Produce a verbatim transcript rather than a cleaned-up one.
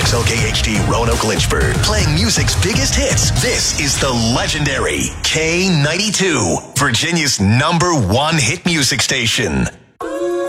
X L K H D Roanoke Lynchburg, playing music's biggest hits. This is the legendary K ninety-two, Virginia's number one hit music station.